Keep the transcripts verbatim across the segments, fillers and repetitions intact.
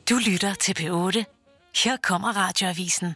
Du lytter til P otte. Her kommer Radioavisen.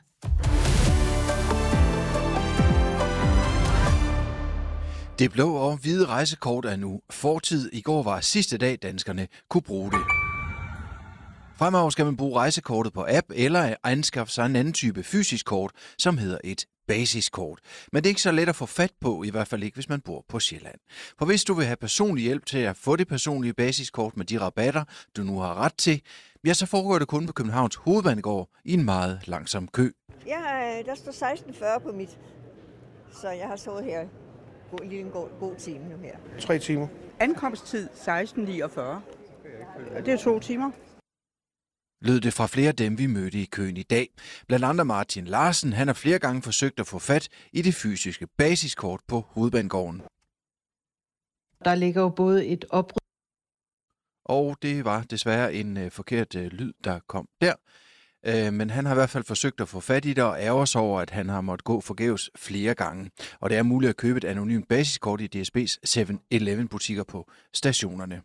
Det blå og hvide rejsekort er nu fortid. I går var sidste dag, danskerne kunne bruge det. Fremover skal man bruge rejsekortet på app eller anskaffe sig en anden type fysisk kort, som hedder et basiskort. Men det er ikke så let at få fat på, i hvert fald ikke, hvis man bor på Sjælland. For hvis du vil have personlig hjælp til at få det personlige basiskort med de rabatter, du nu har ret til, ja, så foregår det kun på Københavns Hovedbanegård i en meget langsom kø. Ja, der står seksten fyrre på mit, så jeg har stået her en lille god, god time nu her. Tre timer. Ankomsttid seksten niogfyrre. Det er to timer. Lød det fra flere af dem, vi mødte i køen i dag. Blandt andre Martin Larsen, han har flere gange forsøgt at få fat i det fysiske basiskort på Hovedbanegården. Der ligger jo både et opryd... Og det var desværre en øh, forkert øh, lyd, der kom der. Øh, men han har i hvert fald forsøgt at få fat i det og ærger sig over, at han har måttet gå forgæves flere gange. Og det er muligt at købe et anonymt basiskort i D S B's syv elleve butikker på stationerne.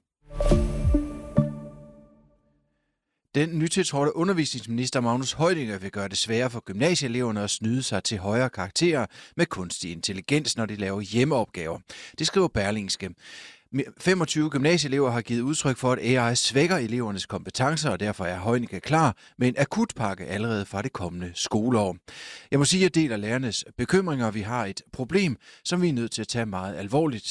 Den nytiltrådte undervisningsminister Magnus Heunicke vil gøre det sværere for gymnasieeleverne at snyde sig til højere karakterer med kunstig intelligens, når de laver hjemmeopgaver. Det skriver Berlingske. femogtyve gymnasieelever har givet udtryk for, at A I svækker elevernes kompetencer, og derfor er Heunicke klar med en akutpakke allerede fra det kommende skoleår. Jeg må sige, at jeg deler lærernes bekymringer. Vi har et problem, som vi er nødt til at tage meget alvorligt,